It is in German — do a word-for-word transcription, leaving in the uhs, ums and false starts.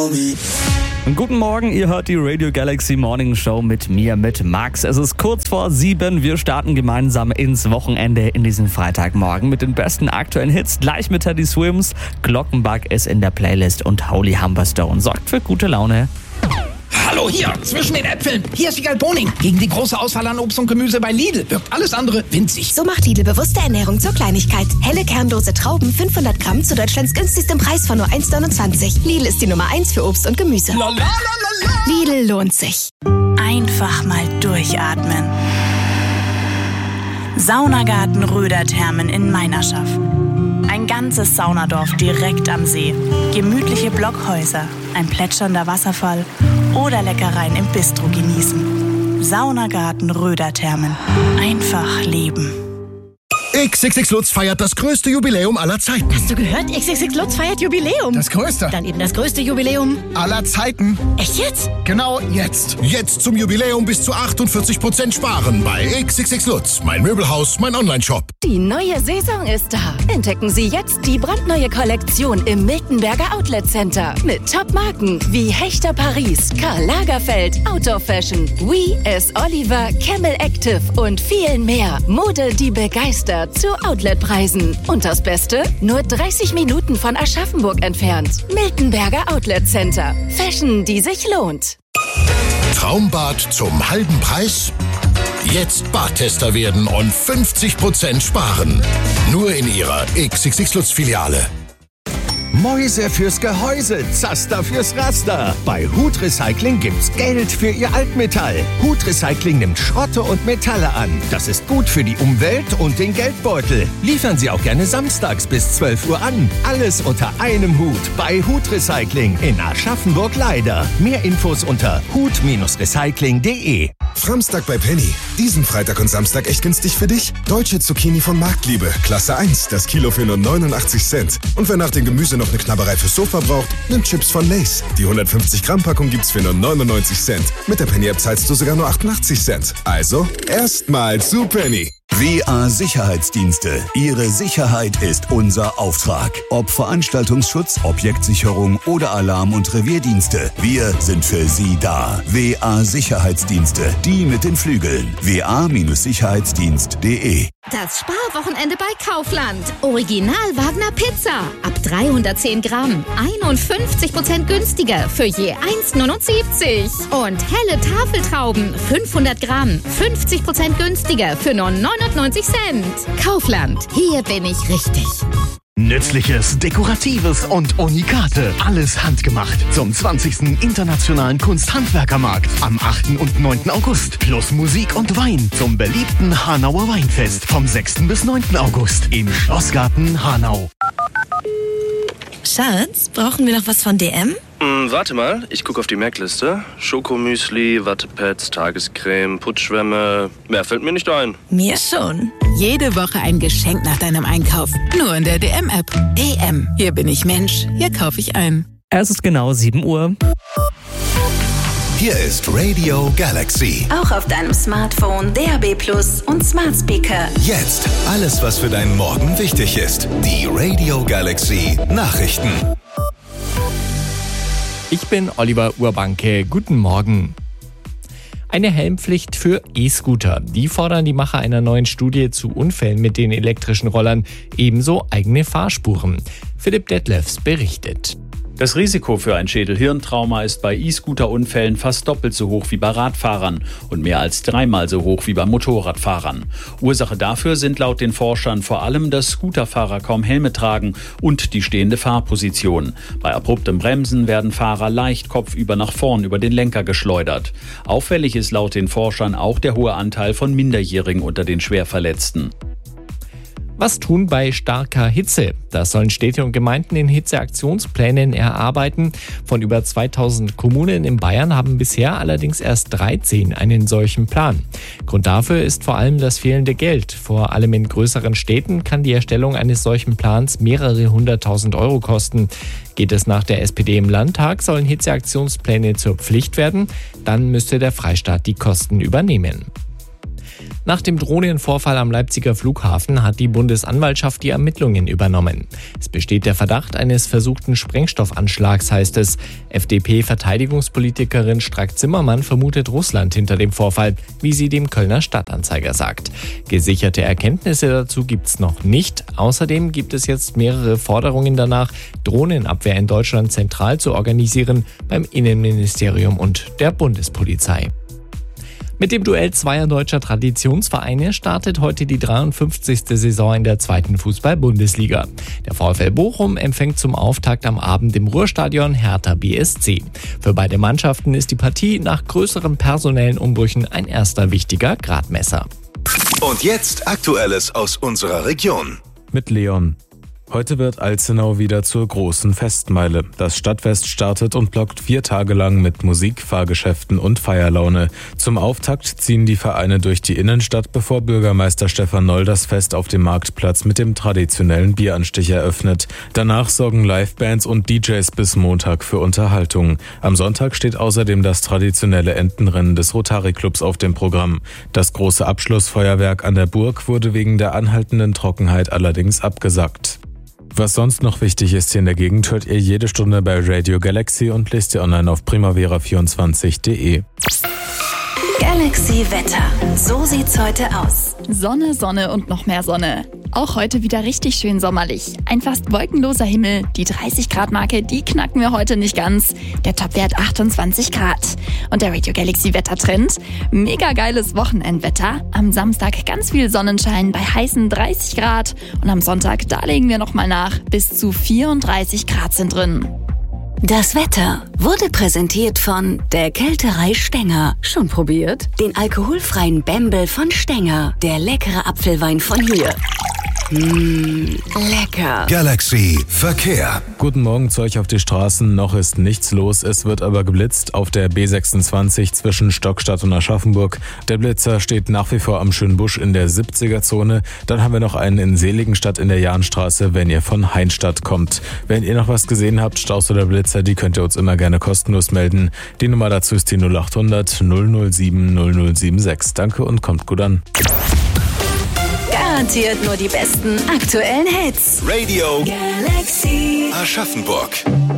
Guten Morgen, ihr hört die Radio Galaxy Morning Show mit mir, mit Max. Es ist kurz vor sieben. Wir starten gemeinsam ins Wochenende in diesem Freitagmorgen mit den besten aktuellen Hits. Gleich mit Teddy Swims. Glockenbach ist in der Playlist und Holy Humberstone sorgt für gute Laune. Hallo, hier, zwischen den Äpfeln. Hier ist Wiegald Boning. Gegen die große Auswahl an Obst und Gemüse bei Lidl wirkt alles andere winzig. So macht Lidl bewusste Ernährung zur Kleinigkeit. Helle kernlose Trauben, fünfhundert Gramm zu Deutschlands günstigstem Preis von nur eins neunundzwanzig. Lidl ist die Nummer eins für Obst und Gemüse. La, la, la, la, la. Lidl lohnt sich. Einfach mal durchatmen. Saunagarten Röder-Thermen in Meinerschaff. Ein ganzes Saunadorf direkt am See. Gemütliche Blockhäuser, ein plätschernder Wasserfall oder Leckereien im Bistro genießen. Saunagarten Röder-Thermen. Einfach leben. X X X Lutz feiert das größte Jubiläum aller Zeiten. Hast du gehört? X X X Lutz feiert Jubiläum. Das größte. Dann eben das größte Jubiläum aller Zeiten. Echt jetzt? Genau jetzt. Jetzt zum Jubiläum bis zu achtundvierzig Prozent sparen bei X X X Lutz. Mein Möbelhaus, mein Online-Shop. Die neue Saison ist da. Entdecken Sie jetzt die brandneue Kollektion im Miltenberger Outlet Center. Mit Top-Marken wie Hechter Paris, Karl Lagerfeld, Outdoor Fashion, We, S. Oliver, Camel Active und vielen mehr. Mode, die begeistert. Zu Outletpreisen. Und das Beste? Nur dreißig Minuten von Aschaffenburg entfernt. Miltenberger Outlet Center. Fashion, die sich lohnt. Traumbad zum halben Preis? Jetzt Badtester werden und fünfzig Prozent sparen. Nur in Ihrer X X X Lutz Filiale. Mäuse fürs Gehäuse, Zaster fürs Raster. Bei Hut Recycling gibt's Geld für Ihr Altmetall. Hut Recycling nimmt Schrotte und Metalle an. Das ist gut für die Umwelt und den Geldbeutel. Liefern Sie auch gerne samstags bis zwölf Uhr an. Alles unter einem Hut bei Hut Recycling in Aschaffenburg-Leider. Mehr Infos unter hut recycling punkt de. Samstag bei Penny. Diesen Freitag und Samstag echt günstig für dich. Deutsche Zucchini von Marktliebe. Klasse eins. Das Kilo für nur neunundachtzig Cent. Und wer nach dem Gemüse noch eine Knabberei fürs Sofa braucht, nimmt Chips von Lay's. Die hundertfünfzig Gramm Packung gibt's für nur neunundneunzig Cent. Mit der Penny App zahlst du sogar nur achtundachtzig Cent. Also, erstmal zu Penny. W A Sicherheitsdienste. Ihre Sicherheit ist unser Auftrag. Ob Veranstaltungsschutz, Objektsicherung oder Alarm- und Revierdienste. Wir sind für Sie da. W A Sicherheitsdienste. Die mit den Flügeln. w a sicherheitsdienst punkt de. Das Sparwochenende bei Kaufland. Original Wagner Pizza. Ab dreihundertzehn Gramm. einundfünfzig Prozent günstiger für je eins neunundsiebzig. Und helle Tafeltrauben. fünfhundert Gramm. fünfzig Prozent günstiger für nur neunundneunzig Cent. Kaufland. Hier bin ich richtig. Nützliches, Dekoratives und Unikate. Alles handgemacht. Zum zwanzigsten Internationalen Kunsthandwerkermarkt am achten und neunten August. Plus Musik und Wein zum beliebten Hanauer Weinfest vom sechsten bis neunten August im Schlossgarten Hanau. Schatz, brauchen wir noch was von D M? Mm, warte mal, ich gucke auf die Merkliste. Schokomüsli, Wattepads, Tagescreme, Putzschwämme. Mehr fällt mir nicht ein. Mir schon. Jede Woche ein Geschenk nach deinem Einkauf. Nur in der D M-App. D M. Hier bin ich Mensch. Hier kaufe ich ein. Es ist genau sieben Uhr. Hier ist Radio Galaxy. Auch auf deinem Smartphone, D A B Plus und Smart Speaker. Jetzt alles, was für deinen Morgen wichtig ist. Die Radio Galaxy Nachrichten. Ich bin Oliver Urbanke. Guten Morgen. Eine Helmpflicht für E-Scooter. Die fordern die Macher einer neuen Studie zu Unfällen mit den elektrischen Rollern. Ebenso eigene Fahrspuren. Philipp Detlefs berichtet. Das Risiko für ein Schädel-Hirntrauma ist bei E-Scooter-Unfällen fast doppelt so hoch wie bei Radfahrern und mehr als dreimal so hoch wie bei Motorradfahrern. Ursache dafür sind laut den Forschern vor allem, dass Scooterfahrer kaum Helme tragen und die stehende Fahrposition. Bei abruptem Bremsen werden Fahrer leicht kopfüber nach vorn über den Lenker geschleudert. Auffällig ist laut den Forschern auch der hohe Anteil von Minderjährigen unter den Schwerverletzten. Was tun bei starker Hitze? Das sollen Städte und Gemeinden in Hitzeaktionsplänen erarbeiten. Von über zweitausend Kommunen in Bayern haben bisher allerdings erst dreizehn einen solchen Plan. Grund dafür ist vor allem das fehlende Geld. Vor allem in größeren Städten kann die Erstellung eines solchen Plans mehrere hunderttausend Euro kosten. Geht es nach der S P D im Landtag, sollen Hitzeaktionspläne zur Pflicht werden. Dann müsste der Freistaat die Kosten übernehmen. Nach dem Drohnenvorfall am Leipziger Flughafen hat die Bundesanwaltschaft die Ermittlungen übernommen. Es besteht der Verdacht eines versuchten Sprengstoffanschlags, heißt es. F D P-Verteidigungspolitikerin Strack-Zimmermann vermutet Russland hinter dem Vorfall, wie sie dem Kölner Stadtanzeiger sagt. Gesicherte Erkenntnisse dazu gibt's noch nicht. Außerdem gibt es jetzt mehrere Forderungen danach, Drohnenabwehr in Deutschland zentral zu organisieren beim Innenministerium und der Bundespolizei. Mit dem Duell zweier deutscher Traditionsvereine startet heute die dreiundfünfzigste Saison in der zweiten Fußball-Bundesliga. Der VfL Bochum empfängt zum Auftakt am Abend im Ruhrstadion Hertha B S C. Für beide Mannschaften ist die Partie nach größeren personellen Umbrüchen ein erster wichtiger Gradmesser. Und jetzt Aktuelles aus unserer Region. Mit Leon. Heute wird Alzenau wieder zur großen Festmeile. Das Stadtfest startet und lockt vier Tage lang mit Musik, Fahrgeschäften und Feierlaune. Zum Auftakt ziehen die Vereine durch die Innenstadt, bevor Bürgermeister Stefan Noll das Fest auf dem Marktplatz mit dem traditionellen Bieranstich eröffnet. Danach sorgen Livebands und D Js bis Montag für Unterhaltung. Am Sonntag steht außerdem das traditionelle Entenrennen des Rotary-Clubs auf dem Programm. Das große Abschlussfeuerwerk an der Burg wurde wegen der anhaltenden Trockenheit allerdings abgesagt. Was sonst noch wichtig ist hier in der Gegend, hört ihr jede Stunde bei Radio Galaxy und lest ihr online auf primavera vierundzwanzig punkt de. Galaxy Wetter. So sieht's heute aus. Sonne, Sonne und noch mehr Sonne. Auch heute wieder richtig schön sommerlich. Ein fast wolkenloser Himmel. Die dreißig Grad Marke, die knacken wir heute nicht ganz. Der Topwert achtundzwanzig Grad. Und der Radio Galaxy Wettertrend? Mega geiles Wochenendwetter. Am Samstag ganz viel Sonnenschein bei heißen dreißig Grad. Und am Sonntag, da legen wir nochmal nach. Bis zu vierunddreißig Grad sind drin. Das Wetter wurde präsentiert von der Kälterei Stenger. Schon probiert? Den alkoholfreien Bembel von Stenger. Der leckere Apfelwein von hier. Mmh, lecker. Galaxy Verkehr. Guten Morgen zu euch auf die Straßen. Noch ist nichts los. Es wird aber geblitzt auf der B sechsundzwanzig zwischen Stockstadt und Aschaffenburg. Der Blitzer steht nach wie vor am Schönbusch in der siebziger-Zone. Dann haben wir noch einen in Seligenstadt in der Jahnstraße, wenn ihr von Heinstadt kommt. Wenn ihr noch was gesehen habt, Staus oder Blitzer, die könnt ihr uns immer gerne kostenlos melden. Die Nummer dazu ist die null achthundert null null sieben null null sieben sechs. Danke und kommt gut an. Garantiert nur die besten aktuellen Hits. Radio Galaxy Aschaffenburg.